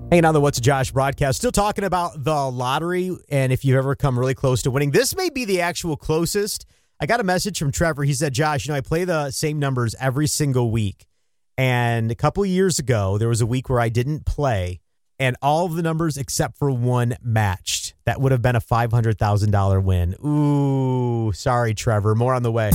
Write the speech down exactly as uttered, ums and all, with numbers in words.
Hanging on the What's Josh broadcast, still talking about the lottery and if you've ever come really close to winning. This may be the actual closest. I got a message from Trevor. He said, Josh, you know, I play the same numbers every single week. And a couple of years ago, there was a week where I didn't play, and all of the numbers except for one matched. That would have been a five hundred thousand dollars win. Ooh, sorry, Trevor. More on the way.